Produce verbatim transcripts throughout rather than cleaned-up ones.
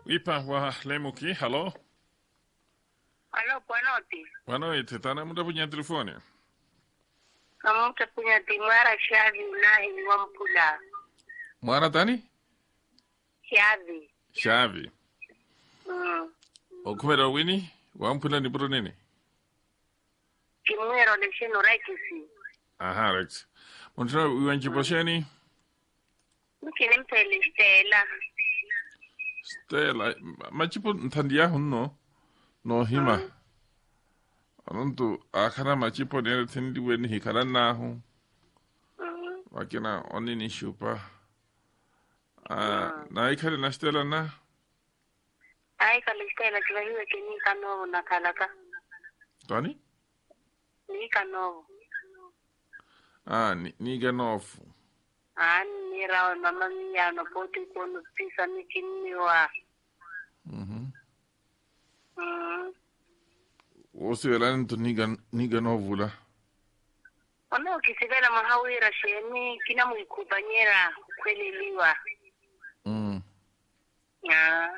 Ipa wa Lemuki, halo? Alo, buonanotte. Wano ite, tana muda punya telefoni? Kamu punya dimara Shavi Ulahi Wampula. Mwana tani? Shavi. Shavi. Mm. Okumera wini? Wampula ni bro nini? Kimwero leshino rekisi. Aha, Rex. Mwantra uwanchi posheni? Mkini mpele Stella. Stella, machipo ntandia hunno? No hima. Mm. Anontu, akara machipo nere tendi weni hikara nahu. Mm. Wakina oni ni shupa. Ah, Mm. na ikari na Stella na? Ay kali Stella kila hiwe kini kanovo na kalaka. Tani? Ni kanovo. Ah, ni, niga nofu. Ani nira mama miyano poti kono pisa mikiniwa. Mhm. Mm. Osi welani tu niga, niga novu la. Ono kisivela mahawira sheni kina mwikubanyera kweliliwa. Mm. Ya.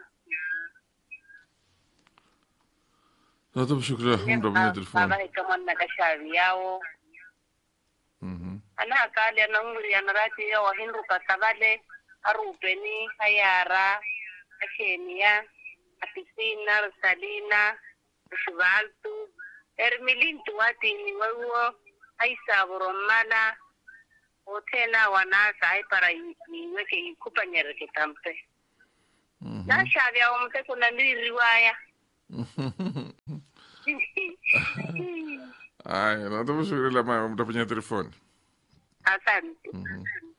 Zato shukra, humda punya telefoni. Baba ikaman nakashavi yao. Mhm. Ana kali ananguri anarati ya wahindu kasavale arupeni hayara ashenia apisina rosalina shivaltu ermilintu wati ni wawo aisa boromala hotela wanasa ay para iweke ikupanyere kitampe na shavi ya umte kuna ndi riwaya Ay, zato shukra la ma humda punya telefoni. asante. Mhm.